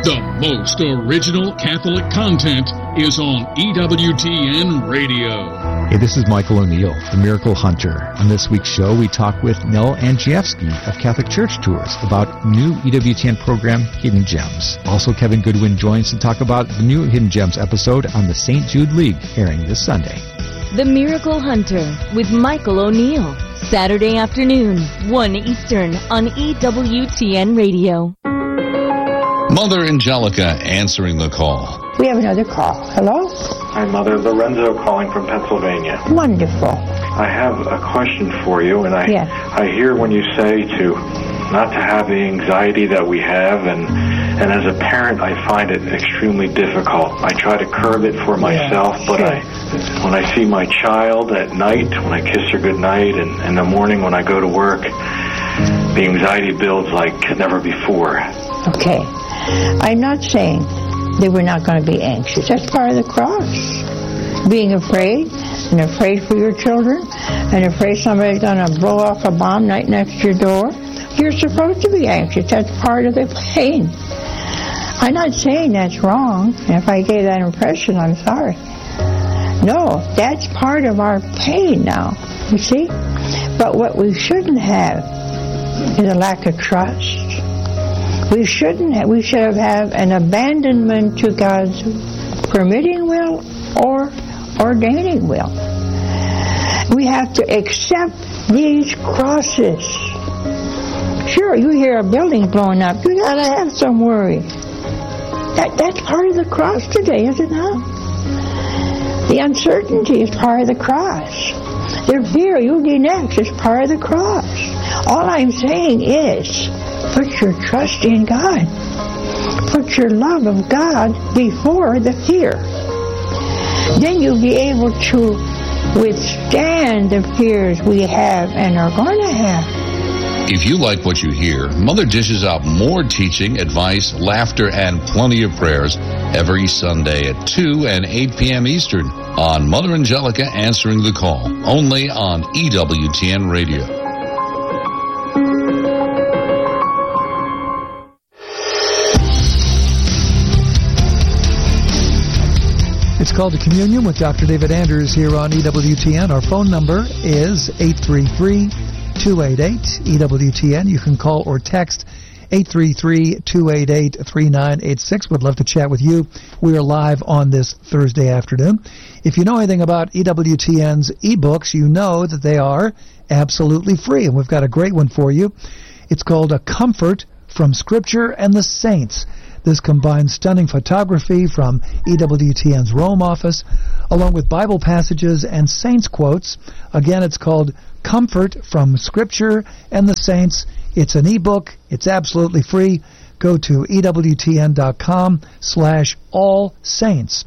The most original Catholic content is on EWTN Radio. Hey, this is Michael O'Neill, the Miracle Hunter. On this week's show, we talk with Nell Andrzejewski of Catholic Church Tours about new EWTN program, Hidden Gems. Also, Kevin Goodwin joins to talk about the new Hidden Gems episode on the St. Jude League, airing this Sunday. The Miracle Hunter with Michael O'Neill. Saturday afternoon, 1 Eastern on EWTN Radio. Mother Angelica answering the call. We have another call. Hello? Hi, Mother. Lorenzo calling from Pennsylvania. Wonderful. I have a question for you, and I hear when you say to not to have the anxiety that we have, and as a parent, I find it extremely difficult. I try to curb it for myself, but when I see my child at night, when I kiss her goodnight, and in the morning when I go to work, the anxiety builds like never before. Okay. I'm not saying that we're not going to be anxious. That's part of the cross. Being afraid, and afraid for your children, and afraid somebody's going to blow off a bomb right next to your door. You're supposed to be anxious. That's part of the pain. I'm not saying that's wrong. If I gave that impression, I'm sorry. No, that's part of our pain now, you see? But what we shouldn't have is a lack of trust. We should have an abandonment to God's permitting will or ordaining will. We have to accept these crosses. Sure, you hear a building blowing up, you gotta have some worry. That's part of the cross today, is it not? The uncertainty is part of the cross. The fear you'll be next is part of the cross. All I'm saying is, put your trust in God. Put your love of God before the fear. Then you'll be able to withstand the fears we have and are going to have. If you like what you hear, Mother dishes out more teaching, advice, laughter, and plenty of prayers every Sunday at 2 and 8 p.m. Eastern on Mother Angelica Answering the Call, only on EWTN Radio. It's called a Communion with Dr. David Anders here on EWTN. Our phone number is 833-288-EWTN. You can call or text 833-288-3986. Would love to chat with you. We are live on this Thursday afternoon. If you know anything about EWTN's ebooks, you know that they are absolutely free, and we've got a great one for you. It's called A Comfort from Scripture and the Saints. This combines stunning photography from EWTN's Rome office, along with Bible passages and saints quotes. Again, it's called Comfort from Scripture and the Saints. It's an ebook. It's absolutely free. Go to EWTN.com/allsaints.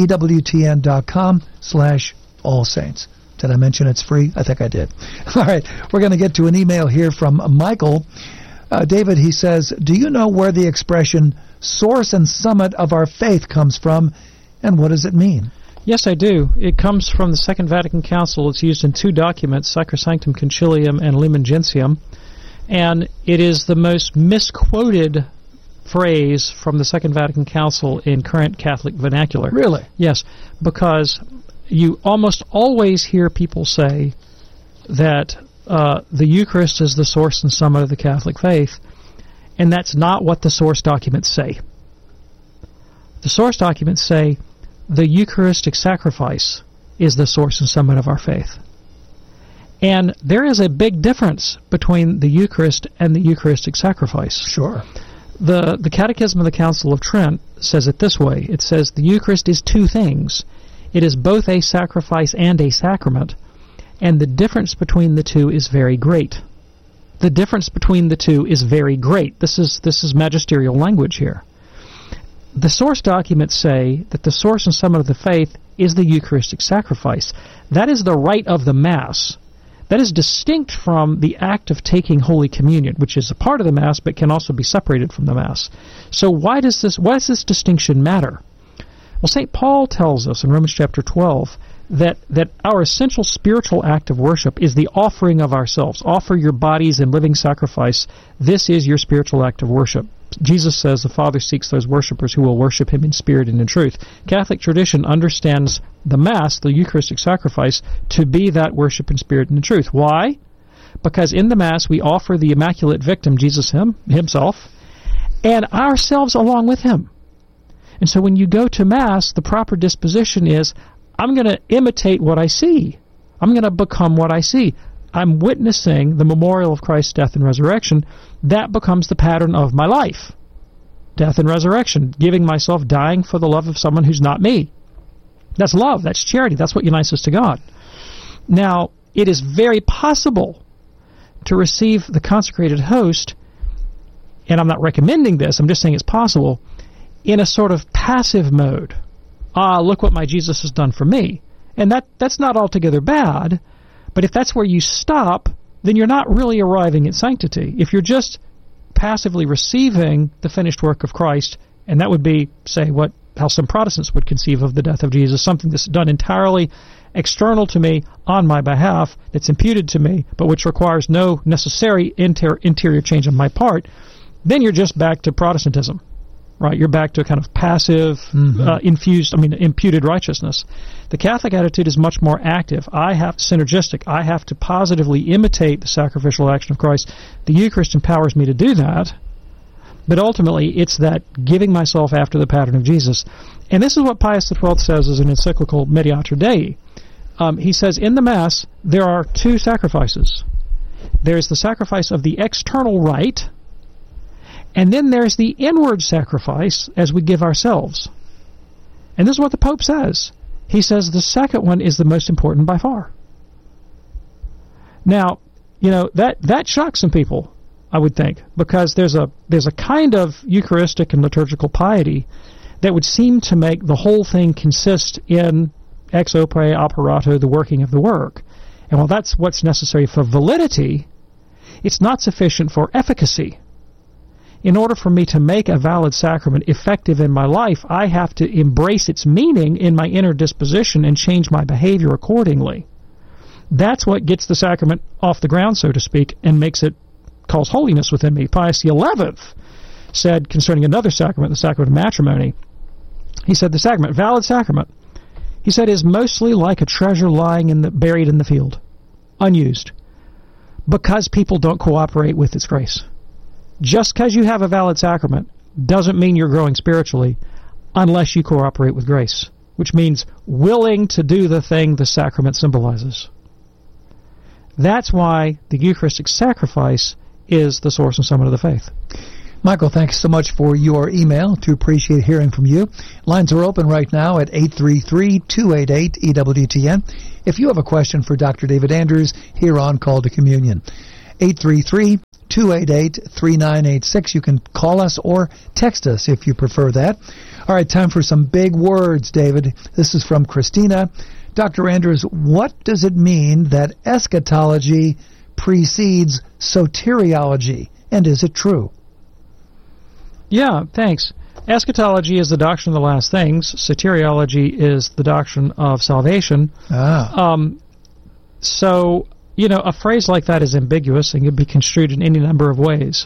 EWTN.com/allsaints. Did I mention it's free? I think I did. All right, we're going to get to an email here from Michael. David, he says, do you know where the expression source and summit of our faith comes from, and what does it mean? Yes, I do. It comes from the Second Vatican Council. It's used in two documents, Sacrosanctum Concilium and Lumen Gentium, and it is the most misquoted phrase from the Second Vatican Council in current Catholic vernacular. Really? Yes, because you almost always hear people say that the Eucharist is the source and summit of the Catholic faith, and that's not what the source documents say. The source documents say the Eucharistic sacrifice is the source and summit of our faith. And there is a big difference between the Eucharist and the Eucharistic sacrifice. Sure. The Catechism of the Council of Trent says it this way. It says the Eucharist is two things. It is both a sacrifice and a sacrament, and the difference between the two is very great. The difference between the two is very great. This is magisterial language here. The source documents say that the source and summit of the faith is the Eucharistic sacrifice. That is the rite of the Mass. That is distinct from the act of taking Holy Communion, which is a part of the Mass but can also be separated from the Mass. So why does this distinction matter? Well, St. Paul tells us in Romans chapter 12 that our essential spiritual act of worship is the offering of ourselves. Offer your bodies in living sacrifice. This is your spiritual act of worship. Jesus says the Father seeks those worshipers who will worship him in spirit and in truth. Catholic tradition understands the Mass, the Eucharistic sacrifice, to be that worship in spirit and in truth. Why? Because in the Mass we offer the Immaculate Victim, Jesus himself, and ourselves along with him. And so when you go to Mass, the proper disposition is, I'm going to imitate what I see. I'm going to become what I see. I'm witnessing the memorial of Christ's death and resurrection. That becomes the pattern of my life. Death and resurrection, giving myself, dying for the love of someone who's not me. That's love, that's charity, that's what unites us to God. Now, it is very possible to receive the consecrated host, and I'm not recommending this, I'm just saying it's possible, in a sort of passive mode. Look what my Jesus has done for me. And that's not altogether bad, but if that's where you stop, then you're not really arriving at sanctity. If you're just passively receiving the finished work of Christ, and that would be, say, how some Protestants would conceive of the death of Jesus, something that's done entirely external to me on my behalf, that's imputed to me, but which requires no necessary interior change on my part, then you're just back to Protestantism. Right, you're back to a kind of passive, imputed righteousness. The Catholic attitude is much more active. Synergistic. I have to positively imitate the sacrificial action of Christ. The Eucharist empowers me to do that, but ultimately it's that giving myself after the pattern of Jesus. And this is what Pius XII says as an encyclical Mediator Dei. He says, in the Mass, there are two sacrifices. There's the sacrifice of the external rite, and then there's the inward sacrifice as we give ourselves. And this is what the Pope says. He says the second one is the most important by far. Now, that shocks some people, I would think, because there's a kind of Eucharistic and liturgical piety that would seem to make the whole thing consist in ex opere operato, the working of the work. And while that's what's necessary for validity, it's not sufficient for efficacy. In order for me to make a valid sacrament effective in my life, I have to embrace its meaning in my inner disposition and change my behavior accordingly. That's what gets the sacrament off the ground, so to speak, and calls holiness within me. Pius XI said concerning another sacrament, the sacrament of matrimony, he said the sacrament, valid sacrament, he said, is mostly like a treasure lying buried in the field, unused, because people don't cooperate with its grace. Just because you have a valid sacrament doesn't mean you're growing spiritually unless you cooperate with grace, which means willing to do the thing the sacrament symbolizes. That's why the Eucharistic sacrifice is the source and summit of the faith. Michael, thanks so much for your email. To appreciate hearing from you. Lines are open right now at 833-288-EWTN. If you have a question for Dr. David Anders here on Call to Communion, 833-288-3986. You can call us or text us if you prefer that. All right, time for some big words, David. This is from Christina. Dr. Anders, what does it mean that eschatology precedes soteriology, and is it true? Yeah, thanks. Eschatology is the doctrine of the last things. Soteriology is the doctrine of salvation. So, a phrase like that is ambiguous and can be construed in any number of ways.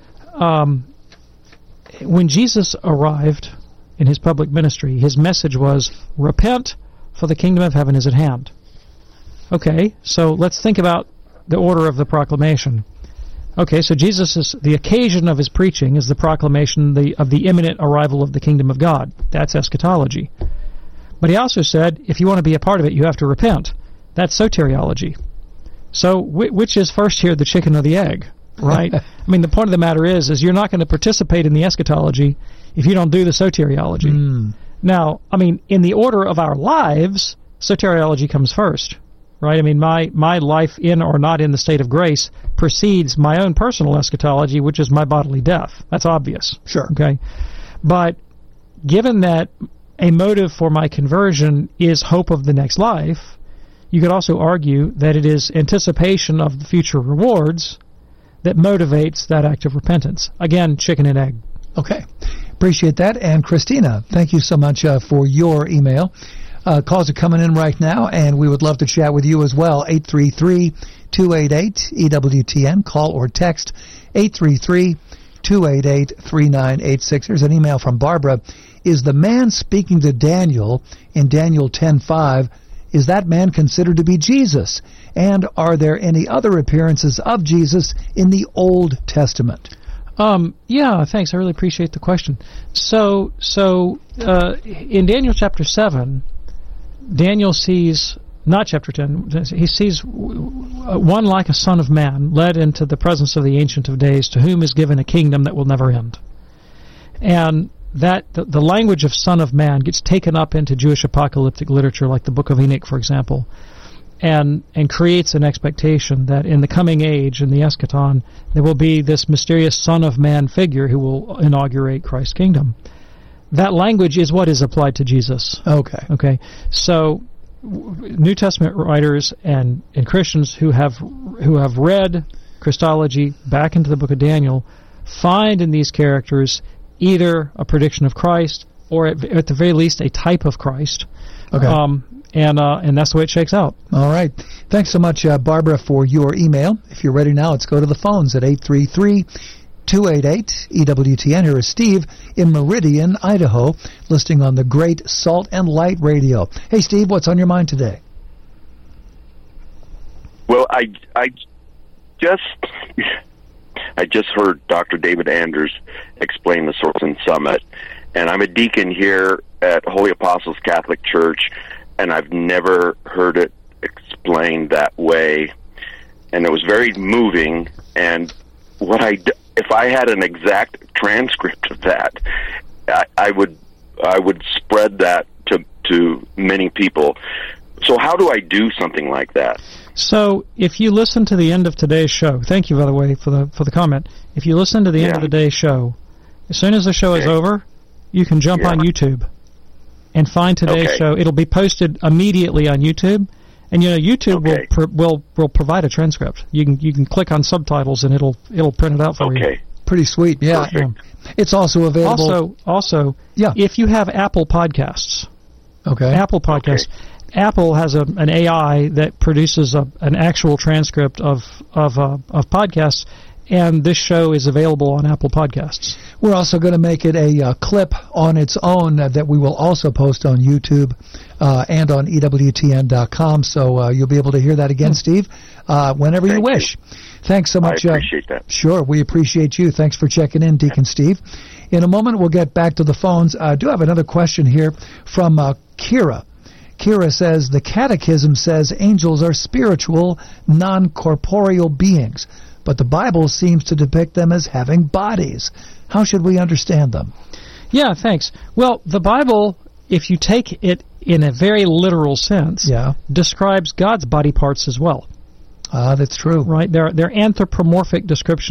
When Jesus arrived in his public ministry, his message was, repent, for the kingdom of heaven is at hand. Okay, so let's think about the order of the proclamation. Okay, so the occasion of his preaching is the proclamation of the imminent arrival of the kingdom of God. That's eschatology. But he also said, if you want to be a part of it, you have to repent. That's soteriology. So which is first here, the chicken or the egg, right? I mean, the point of the matter is you're not going to participate in the eschatology if you don't do the soteriology. Now, I mean, in the order of our lives, soteriology comes first, right? I mean, my life in or not in the state of grace precedes my own personal eschatology, which is my bodily death. That's obvious. Sure. Okay? But given that a motive for my conversion is hope of the next life, you could also argue that it is anticipation of the future rewards that motivates that act of repentance. Again, chicken and egg. Okay. Appreciate that. And Christina, thank you so much for your email. Calls are coming in right now, and we would love to chat with you as well. 833-288-EWTN. Call or text 833-288-3986. 288-3986. Here's an email from Barbara. Is the man speaking to Daniel in Daniel 10:5, is that man considered to be Jesus? And are there any other appearances of Jesus in the Old Testament? Yeah, thanks. I really appreciate the question. So in Daniel chapter 7, Daniel sees, not chapter 10, he sees one like a son of man led into the presence of the Ancient of Days, to whom is given a kingdom that will never end. And that the language of son of man gets taken up into Jewish apocalyptic literature, like the Book of Enoch, for example, and creates an expectation that in the coming age, in the eschaton, there will be this mysterious Son of Man figure who will inaugurate Christ's kingdom. That language is what is applied to Jesus. Okay. So New Testament writers and Christians who have read Christology back into the book of Daniel find in these characters either a prediction of Christ or at the very least a type of Christ. Okay. And that's the way it shakes out. All right. Thanks so much, Barbara, for your email. If you're ready now, let's go to the phones at 833-288-EWTN. Here is Steve in Meridian, Idaho, listening on the great Salt and Light Radio. Hey, Steve, what's on your mind today? Well, I just heard Dr. David Anders explain the Source and Summit, and I'm a deacon here at Holy Apostles Catholic Church, and I've never heard it explained that way, and it was very moving. And if I had an exact transcript of that, I would spread that to many people. So how do I do something like that? So if you listen to the end of today's show, thank you, by the way, for the comment. If you listen to the end of the day's show, as soon as the show is over, you can jump on YouTube and find today's show. It'll be posted immediately on YouTube, and YouTube will provide a transcript. You can click on subtitles and it'll print it out for you. Pretty sweet. Yeah. It's also available. Also, if you have Apple Podcasts. Apple Podcasts. Apple has an AI that produces an actual transcript of podcasts, and this show is available on Apple Podcasts. We're also going to make it a clip on its own that we will also post on YouTube and on EWTN.com, so you'll be able to hear that again, Steve, whenever you wish. Thanks so much. I appreciate that. Sure, we appreciate you. Thanks for checking in, Deacon Steve. In a moment, we'll get back to the phones. I do have another question here from Kira. Kira says, the Catechism says angels are spiritual, non-corporeal beings, but the Bible seems to depict them as having bodies. How should we understand them? Yeah, thanks. Well, the Bible, if you take it in a very literal sense, describes God's body parts as well. That's true. Right? They're anthropomorphic descriptions